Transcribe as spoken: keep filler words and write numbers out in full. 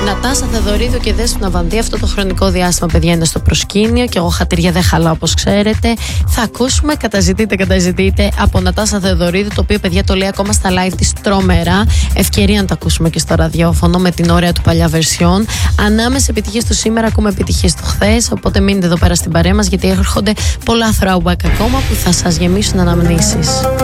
Νατάσα Θεοδωρίδου και Δέσποινα Βανδύ αυτό το χρονικό διάστημα, παιδιά, είναι στο προσκήνιο και εγώ χατήρια δεν χαλάω, όπως ξέρετε. Θα ακούσουμε Καταζητείτε, καταζητείτε από Νατάσα Θεοδωρίδου, το οποίο, παιδιά, το λέει ακόμα στα live της τρομερά. Ευκαιρία να το ακούσουμε και στο ραδιόφωνο με την ωραία του παλιά βερσιόν. Ανάμεσα επιτυχίες του σήμερα, ακούμε επιτυχίες του χθες. Οπότε μείνετε εδώ πέρα στην παρέα μας, γιατί έρχονται πολλά throwback ακόμα που θα σας γεμίσουν αναμνήσεις.